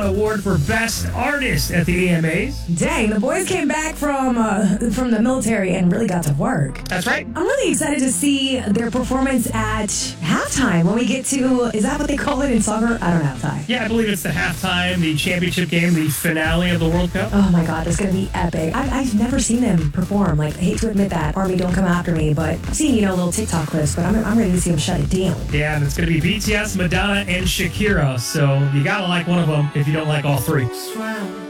Award for Best Artist at the AMAs. Dang, the boys came back from the military and really got to work. That's right. I'm really excited to see their performance at halftime when we get to, is that what they call it in soccer? I don't know, Ty. Yeah, I believe it's the halftime, the championship game, the finale of the World Cup. Oh my God, that's going to be epic. I've never seen them perform. Like, I hate to admit that. Army, don't come after me. But I've seen, little TikTok clips, but I'm ready to see them shut it down. Yeah, and it's going to be BTS, Madonna, and Shakira. So you got to like one of them if you don't like all three.